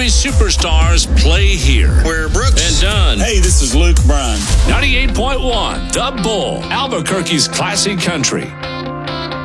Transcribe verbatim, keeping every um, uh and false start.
country superstars play here. Where Brooks and Dunn. Hey, this is Luke Bryan. ninety-eight point one, The Bull, Albuquerque's classic country.